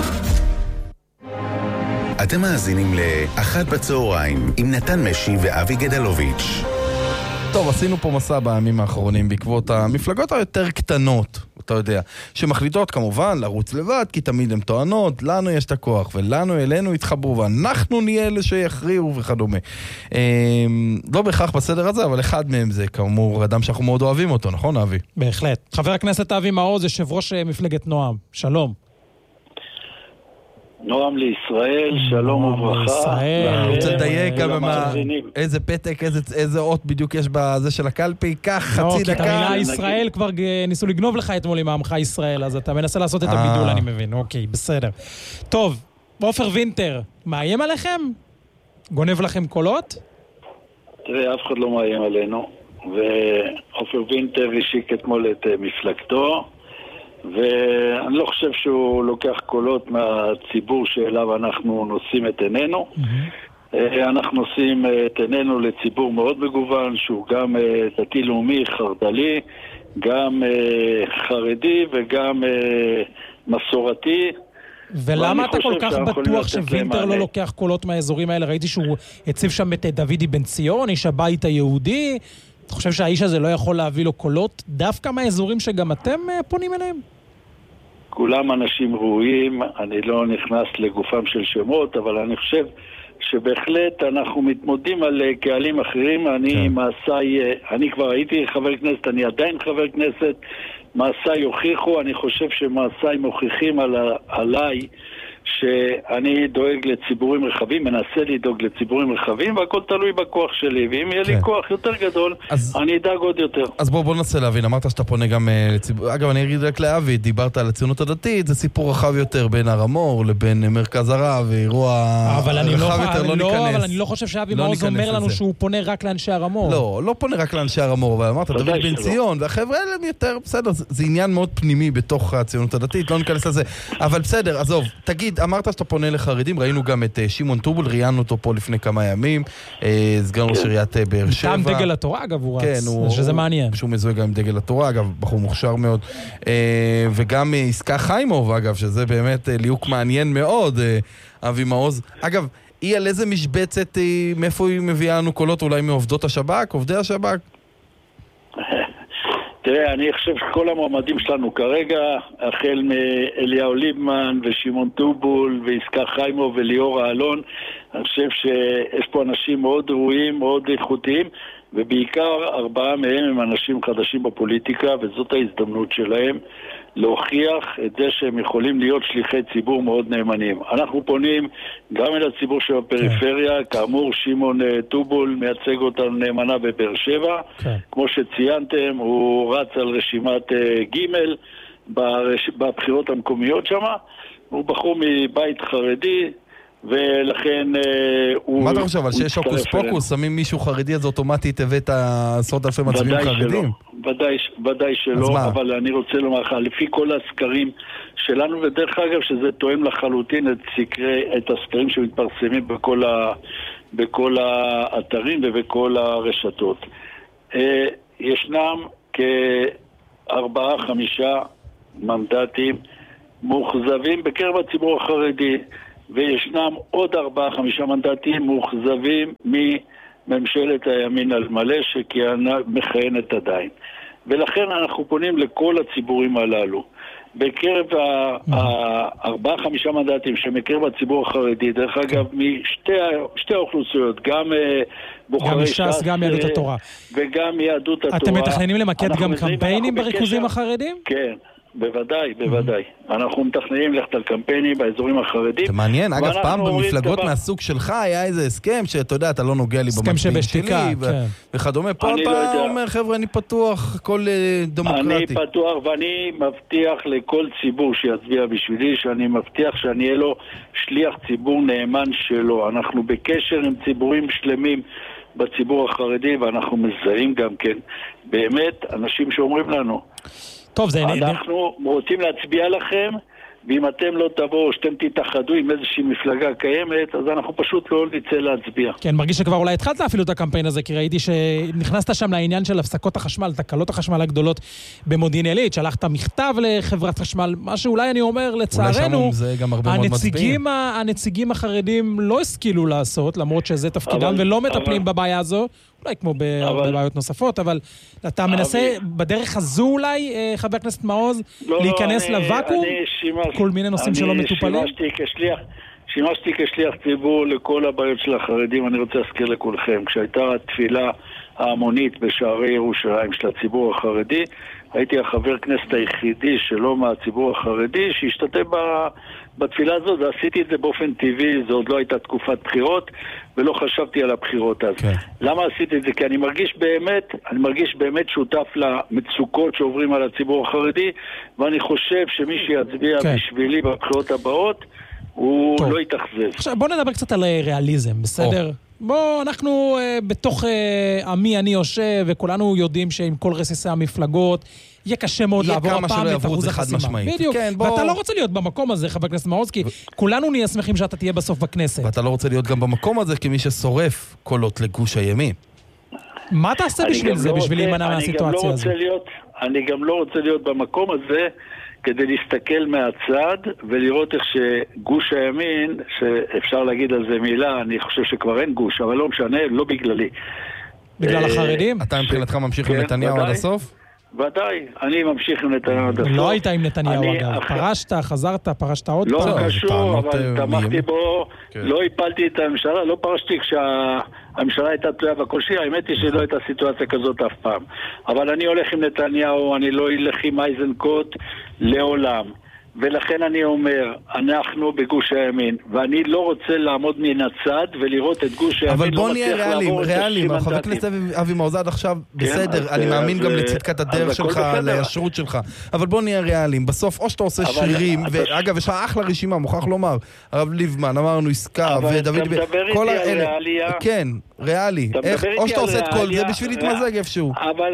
[SPEAKER 7] אתם מאזינים לאחת בצהריים עם נתן משי ואבי גדלוביץ'.
[SPEAKER 2] טוב, עשינו פה מסע בימים האחרונים בעקבות המפלגות היותר קטנות, אתה יודע, שמחליטות כמובן לרוץ לבד, כי תמיד הן טוענות, לנו יש את הכוח, ולנו אלינו יתחברו, ואנחנו נהיה אלה שיכריעו וכדומה. לא בהכרח בסדר הזה, אבל אחד מהם זה כאמור אדם שאנחנו מאוד אוהבים אותו, נכון אבי?
[SPEAKER 1] בהחלט. חבר הכנסת אבי מעוז, יושב ראש מפלגת נועם, שלום.
[SPEAKER 21] נועם לישראל, שלום וברכה.
[SPEAKER 2] אני רוצה לדייק גם איזה פתק, איזה אות בדיוק יש בזה של הקלפי, כך חצי דקה.
[SPEAKER 1] כי את המילה ישראל כבר ניסו לגנוב לך אתמול עם העמך ישראל, אז אתה מנסה לעשות את הבידול, אני מבין. אוקיי, בסדר. טוב, עופר וינטר, מאיים עליכם? גונב לכם קולות?
[SPEAKER 21] תראה, אף אחד לא מאיים עלינו, ועופר וינטר השיק אתמול את מפלגתו, ואני לא חושב שהוא לוקח קולות מהציבור שאליו אנחנו נושאים את עינינו. אנחנו נושאים את עינינו לציבור מאוד מגוון, שהוא גם דתי-לאומי, חרד"לי, גם חרדי וגם מסורתי.
[SPEAKER 1] ולמה אתה כל כך בטוח שווינטר לא לוקח קולות מהאזורים האלה? ראיתי שהוא הציב שם את דוידי בן ציון, איש הבית היהודי. אתה חושב שהאיש הזה לא יכול להביא לו קולות דווקא מהאזורים שגם אתם פונים אליהם?
[SPEAKER 21] כולם אנשים ראויים, אני לא נכנס לגופם של שמות, אבל אני חושב שבהחלט אנחנו מתמודדים על קהלים אחרים. אני כבר הייתי חבר כנסת, אני עדיין חבר כנסת, מעשיי הוכיחו, אני חושב שמעשיי מוכיחים עליי שאני דואג לציבורים רחבים, מנסה לדאוג לציבורים רחבים, והכל תלוי בכוח שלי, ואם יהיה לי כוח יותר גדול, אני אדאג עוד יותר.
[SPEAKER 2] אז בוא ננסה להבין, אמרת שאתה פונה גם לציבור, אגב אני אגיד רק לאבי, דיברת על הציונות הדתית, זה סיפור רחב יותר בין הר המור לבין מרכז הרב, אירוע רחב יותר, לא ניכנס.
[SPEAKER 1] אבל אני לא חושב שאבי מעוז אומר לנו שהוא פונה רק לאנשי הר המור.
[SPEAKER 2] לא פונה רק לאנשי הר המור, אבל אמרת, דוד בן ציון, והחבר'ה האלה הם יותר, בסדר, זה עניין מאוד פנימי בתוך הציונות הדתית, לא ניכנס לזה. אבל בסדר, עזוב, תגיד, אמרת שאתה פונה לחרדים, ראינו גם את שמעון טובול, ראיינו אותו פה לפני כמה ימים, סגן ראש עיריית באר שבע.
[SPEAKER 1] מטעם דגל התורה, אגב, הוא רץ, שזה מעניין.
[SPEAKER 2] שהוא מזוהה גם עם דגל התורה, אגב, בחור מוכשר מאוד. וגם ישכה חיימוב, אגב, שזה באמת ליהוק מעניין מאוד, אבי מעוז. אגב, היא על איזה משבצת, מאיפה היא מביאה לנו קולות, אולי מעובדות השב"כ, עובדי השב"כ?
[SPEAKER 21] תראה, אני חושב שכל המועמדים שלנו כרגע, החל מאליהו ליבמן ושמעון טובול וישכה חיימוב וליאור אלון, אני חושב שיש פה אנשים מאוד ראויים, מאוד איכותיים, ובעיקר 4 מהם הם אנשים חדשים בפוליטיקה, וזאת ההזדמנות שלהם להוכיח את זה שהם יכולים להיות שליחי ציבור מאוד נאמנים. אנחנו פונים גם אל הציבור שבפריפריה, כאמור שמעון טובול מייצג אותנו נאמנה בבאר שבע, כמו שציינתם, הוא רץ על רשימת ג' בבחירות המקומיות שם, הוא בחור מבית חרדי, ולכן הוא...
[SPEAKER 2] מה אתה חושב? על שיש הוקוס פוקוס, שמים מישהו חרדי, אז אוטומטית הבאת עשרות אלפי מצביעים חרדים?
[SPEAKER 21] ודאי שלא, אבל אני רוצה לומר לך, לפי כל הסקרים שלנו, ודרך אגב שזה תואם לחלוטין את הסקרים שמתפרסמים בכל האתרים ובכל הרשתות. ישנם כ4-5 מנדטים מוחזבים בקרב הציבור החרדי, וישנם עוד 4-5 מנדטים מוחזבים מממשלת הימין על מלא מכהנת עדיין. ולכן אנחנו פונים לכל הציבורים הללו. בקרב 4-5 מנדטים שמקרב הציבור החרדי, דרך אגב, משתי האוכלוסיות, גם בוחרי ש"ס,
[SPEAKER 1] גם יהדות התורה.
[SPEAKER 21] וגם יהדות התורה.
[SPEAKER 1] אתם מתכננים למקד גם קמפיינים בריכוזים החרדים?
[SPEAKER 21] כן. בוודאי. אנחנו מתכננים ללכת על קמפיינים באזורים החרדים.
[SPEAKER 2] זה מעניין, אגב, פעם במפלגות מהסוג שלך היה איזה הסכם שאתה יודע, אתה לא נוגע לי במצביעים שלי וכדומה. פה אתה אומר, חבר'ה, אני פתוח, הכל דמוקרטי.
[SPEAKER 21] אני פתוח ואני מבטיח לכל ציבור שיצביע בשבילי, שאני מבטיח שאני אהיה לו שליח ציבור נאמן שלו. אנחנו בקשר עם ציבורים שלמים בציבור החרדי, ואנחנו מזהים גם כן באמת אנשים שאומרים לנו,
[SPEAKER 1] טוב,
[SPEAKER 21] אנחנו רוצים להצביע לכם, ואם אתם לא תבואו, שאתם תתאחדו עם איזושהי מפלגה קיימת, אז אנחנו פשוט לא נצא להצביע.
[SPEAKER 1] כן, מרגיש שכבר אולי התחלת אפילו את הקמפיין הזה, כי ראיתי שנכנסת שם לעניין של הפסקות החשמל, תקלות החשמל הגדולות במודיעין עילית, שלחת מכתב לחברת חשמל, מה שאולי אני אומר, לצערנו, הנציגים החרדים לא השכילו לעשות, למרות שזה תפקידם ולא מטפלים בבעיה הזו, אולי כמו בבעיות נוספות, אבל אתה מנסה בדרך הזו אולי, חבר הכנסת מעוז, להיכנס לוואקום, כל מיני נושאים שלא מטופלים?
[SPEAKER 21] שימשתי כשליח ציבור לכל הבעיות של החרדים. אני רוצה להזכיר לכולכם, כשהייתה התפילה ההמונית בשערי ירושלים של הציבור החרדי, הייתי החבר כנסת היחידי שלא מהציבור החרדי שהשתתף בתפילה הזאת, ועשיתי את זה באופן טבעי, זו עוד לא הייתה תקופת בחירות, ולא חשבתי על הבחירות אז. למה עשיתי את זה? כי אני מרגיש באמת שותף למצוקות שעוברים על הציבור החרדי, ואני חושב שמי שיצביע בשבילי בבחירות הבאות, הוא לא יתאכזב.
[SPEAKER 1] עכשיו בוא נדבר קצת על ריאליזם, בסדר? בוא, אנחנו בתוך עמי אני יושב, וכולנו יודעים שעם כל רסיסי המפלגות, יהיה קשה מאוד לעבור הפעם את אחוז החסימה. בדיוק, ואתה לא רוצה להיות במקום הזה, חבר הכנסת מעוז, כי כולנו נהיה שמחים שאתה תהיה בסוף בכנסת.
[SPEAKER 2] ואתה לא רוצה להיות גם במקום הזה, כמי ששורף קולות לגוש הימין.
[SPEAKER 1] מה תעשה בשביל זה, בשביל להימנע מהסיטואציה הזו?
[SPEAKER 21] אני גם לא רוצה להיות במקום הזה, כדי להסתכל מהצד ולראות איך שגוש הימין, שאפשר להגיד על זה מילה, אני חושב שכבר אין גוש, אבל לא משנה, לא בגללי.
[SPEAKER 1] בגלל החרדים?
[SPEAKER 2] אתה מבחינתך ממשיך עם נתניהו עד הסוף?
[SPEAKER 21] ודאי, אני ממשיך עם נתניהו עד הסוף.
[SPEAKER 1] לא היית עם נתניהו אגב, פרשת, חזרת, פרשת עוד פעם.
[SPEAKER 21] לא קשור, אבל תמכתי בו, לא הפלתי את הממשלה, לא פרשתי כשהממשלה הייתה תלויה בקושי, האמת היא שלא הייתה סיטואציה כזאת אף פעם. אבל אני הולך עם נתניהו, אני לא אלך עם אייזנקוט לעולם. ולכן אני אומר, אנחנו בגוש הימין, ואני לא רוצה לעמוד מן הצד ולראות את גוש הימין.
[SPEAKER 2] אבל בוא נהיה ריאליים, חבר הכנסת אבי מעוז עד עכשיו, בסדר, אני מאמין גם לצדקת הדרך שלך, לישרות שלך, אבל בוא נהיה ריאליים, בסוף או שאתה עושה שרירים, ואגב, יש לך אחלה רשימה, מוכרח לומר, הרב ליבמן, אמרנו עסקה, ודוד, כל האלה, כן, ריאלי, או שאתה עושה את כל זה בשביל להתמזג איפשהו.
[SPEAKER 21] אבל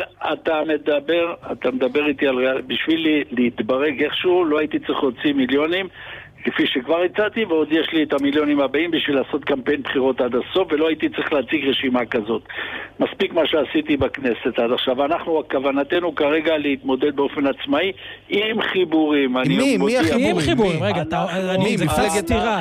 [SPEAKER 21] אתה מדבר איתי על ריאלי, בשביל להתברג איכשהו, לא הייתי צריך להוציא מיליונים, כפי שכבר הצעתי, ועוד יש לי את המיליונים הבאים בשביל לעשות קמפיין בחירות עד הסוף, ולא הייתי צריך להציג רשימה כזאת. מספיק מה שעשיתי בכנסת עד עכשיו. אנחנו, כוונתנו כרגע להתמודד באופן עצמאי עם חיבורים.
[SPEAKER 2] מי החיבורים?
[SPEAKER 1] רגע, אני מפלגת סתירה.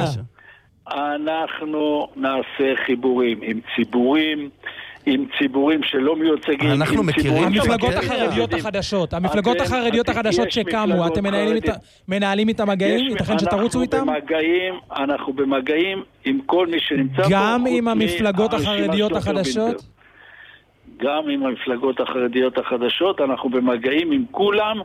[SPEAKER 21] אנחנו נעשה חיבורים עם ציבורים שלא מיוצגים.
[SPEAKER 2] אנחנו מכירים
[SPEAKER 1] המפלגות החרדיות החדשות. המפלגות החרדיות החדשות שקמו, אתם מנהלים איתם מגעים? ייתכן שתרוצו איתם?
[SPEAKER 21] אנחנו במגעים עם כל מי שנמצא פה.
[SPEAKER 1] גם עם המפלגות החרדיות החדשות?
[SPEAKER 21] גם עם המפלגות החרדיות החדשות, אנחנו במגעים עם כולם.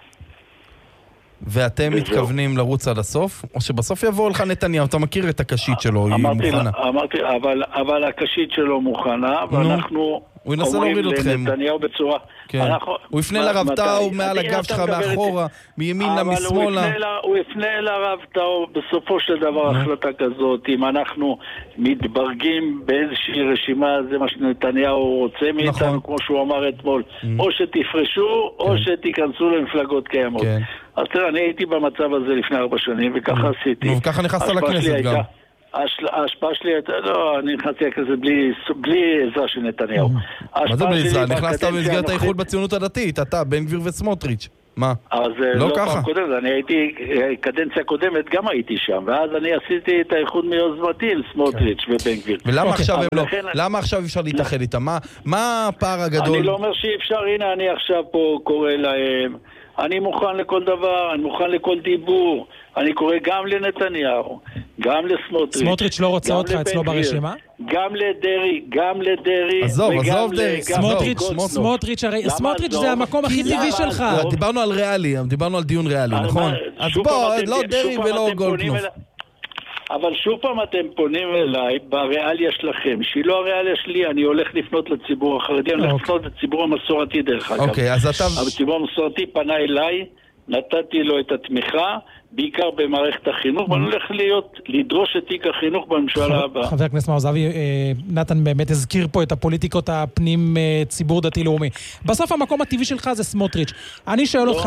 [SPEAKER 2] ואתם מתכוונים לרוץ עד הסוף? או שבסוף יבוא לך נתניהו, אתה מכיר את הקשית שלו, היא מוכנה.
[SPEAKER 21] אמרתי, אבל הקשית שלו מוכנה, ואנחנו
[SPEAKER 2] הוא ינסה להוריד אתכם.
[SPEAKER 21] לנתניהו בצורה...
[SPEAKER 2] כן. הוא יפנה לרב טאו מעל הגב שלך מאחורה, מימינה, משמאלה.
[SPEAKER 21] הוא יפנה לרב טאו בסופו של דבר החלטה כזאת. אם אנחנו מתברגים באיזושהי רשימה, זה מה שנתניהו רוצה מאיתנו, כמו שהוא אמר אתמול. או שתפרשו, או שתיכנסו למפלגות קיימות. אז תראה, אני הייתי במצב הזה לפני 4 שנים, וככה עשיתי.
[SPEAKER 2] וככה נכנסת לכנסת גם.
[SPEAKER 21] ההשפעה שלי הייתה, לא, אני נכנסתי לכזה בלי עזרה של נתניהו.
[SPEAKER 2] מה זה בלי עזרה? נכנסת במסגרת האיחוד בציונות הדתית, אתה, בן גביר וסמוטריץ'. מה?
[SPEAKER 21] אז לא ככה. אני הייתי, קדנציה קודמת גם הייתי שם, ואז אני עשיתי את האיחוד מיוזמתי לסמוטריץ' ובן גביר.
[SPEAKER 2] ולמה עכשיו הם לא? למה עכשיו אפשר להתאחד איתם? מה הפער הגדול?
[SPEAKER 21] אני לא אומר שאי אפשר, הנה אני עכשיו פה קורא להם, אני מוכן לכל דבר, אני מוכן לכל דיבור, אני קורא גם לנתניהו, גם לסמוטריץ'.
[SPEAKER 1] סמוטריץ' לא רוצה אותך אצלו ברשימה?
[SPEAKER 21] גם לדרי,
[SPEAKER 2] עזוב דרי,
[SPEAKER 1] סמוטריץ', הרי סמוטריץ' זה המקום הכי טבעי שלך.
[SPEAKER 2] דיברנו על ריאלי, דיברנו על דיון ריאלי, נכון? אז בוא, לא דרי ולא גולדקנופ.
[SPEAKER 21] אבל שוב פעם אתם פונים אליי בריאליה שלכם, שהיא לא הריאליה שלי, אני הולך לפנות לציבור החרדי, אני הולך לפנות לציבור המסורתי דרך אגב.
[SPEAKER 2] אוקיי, אז אתה...
[SPEAKER 21] הציבור המסורתי פנה אליי, נתתי לו את התמיכה, בעיקר במערכת החינוך, ואני הולך לדרוש את תיק החינוך בממשלה הבאה.
[SPEAKER 1] חבר הכנסת מעוז אבי, נתן באמת הזכיר פה את הפוליטיקות הפנים ציבור דתי-לאומי. בסוף המקום הטבעי שלך זה סמוטריץ'. אני שואל אותך,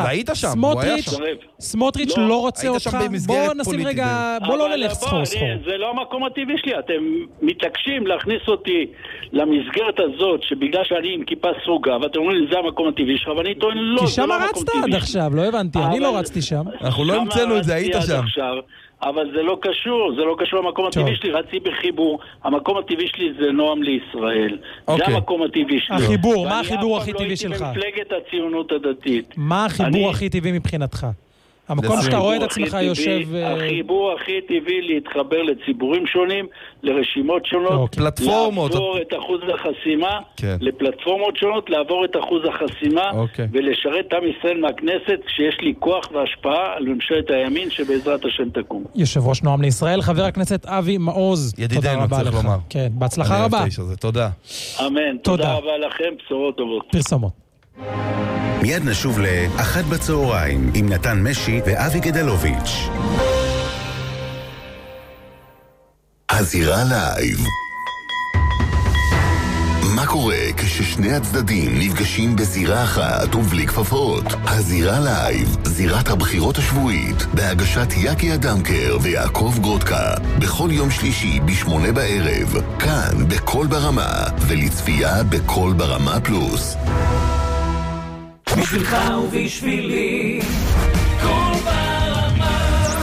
[SPEAKER 1] סמוטריץ' לא רוצה אותך? בוא נשים רגע, בוא לא נלך סחור.
[SPEAKER 21] זה לא המקום הטבעי שלי, אתם מתעקשים להכניס אותי למסגרת הזאת, שבגלל שאני עם כיפה סרוגה, ואתם אומרים לי זה המקום הטבעי שלך, ואני טוען לא, זה לא המקום טבעי.
[SPEAKER 1] כי שם רצת עד עכשיו, לא הבנתי, אני לא רצתי שם.
[SPEAKER 2] אנחנו לא המצאנו את זה, היית שם.
[SPEAKER 21] אבל זה לא קשור למקום הטבעי שלי, רצי בחיבור. המקום הטבעי שלי זה נועם לישראל. זה המקום הטבעי שלי.
[SPEAKER 1] החיבור, מה החיבור הכי טבעי שלך?
[SPEAKER 21] ואני אף פעם לא הייתי במפלגת הציונות הדתית.
[SPEAKER 1] מה החיבור הכי טבעי מבחינתך? המקום שאתה רואה את עצמך יושב...
[SPEAKER 21] החיבור הכי טבעי להתחבר לציבורים שונים, לרשימות שונות,
[SPEAKER 2] פלטפורמות.
[SPEAKER 21] לעבור את אחוז החסימה, לפלטפורמות שונות, לעבור את אחוז החסימה, ולשרת עם ישראל מהכנסת, כשיש לי כוח והשפעה על ממשלת הימין שבעזרת השם תקום.
[SPEAKER 1] יושב ראש נועם לישראל, חבר הכנסת אבי מעוז.
[SPEAKER 2] ידידנו, צריך לומר.
[SPEAKER 1] כן, בהצלחה רבה.
[SPEAKER 2] תודה.
[SPEAKER 21] אמן, תודה רבה לכם, בשורות טובות.
[SPEAKER 1] פרסומות.
[SPEAKER 7] מיד נשוב לאחת בצהריים עם נתן משי ואבי גדלוביץ'. הזירה לייב. מה קורה כששני הצדדים נפגשים בזירה אחת ובלי כפפות? הזירה לייב, זירת הבחירות השבועית, בהגשת יקי אדמקר ויעקב גרודקה, בכל יום שלישי ב8 בערב, כאן בכל ברמה, ולצפייה בכל ברמה פלוס.
[SPEAKER 8] בשבילך ובשבילי כל ברמה.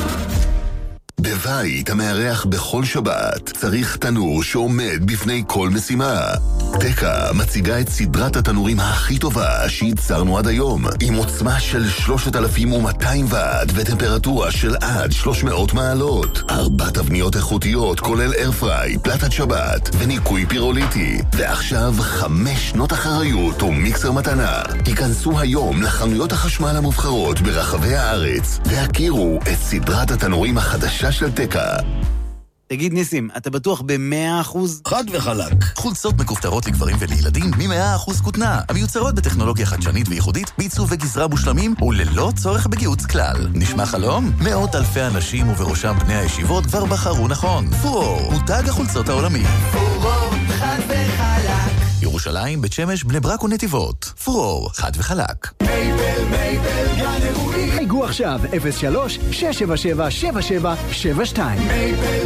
[SPEAKER 7] בבית המארח בכל שבת צריך תנור שעומד בפני כל משימה. תקה מציגה את סדרת התנורים הכי טובה שייצרנו עד היום, עם עוצמה של 3200 ואט וטמפרטורה של עד 300 מעלות. 4 תבניות איכותיות כולל איירפריי, פלטת שבת וניקוי פירוליטי. ועכשיו 5 שנות אחריות ומיקסר מתנה. היכנסו היום לחנויות החשמל המובחרות ברחבי הארץ והכירו את סדרת התנורים החדשה של תקה.
[SPEAKER 9] תגיד ניסים, אתה בטוח ב100%?
[SPEAKER 10] חד וחלק. חולצות מכופתרות לגברים ולילדים מ100% כותנה, המיוצרות בטכנולוגיה חדשנית וייחודית, בעיצוב וגזרה מושלמים וללא צורך בגיוץ כלל. נשמע חלום? מאות אלפי אנשים ובראשם בני הישיבות כבר בחרו נכון. פורור, מותג החולצות העולמי.
[SPEAKER 8] פורור, חד וחלק.
[SPEAKER 10] ירושלים, בית שמש, בני ברק ונתיבות. פורור, חד וחלק.
[SPEAKER 8] מייבל, גן אירועים.
[SPEAKER 3] חייגו עכשיו 03-677-7772.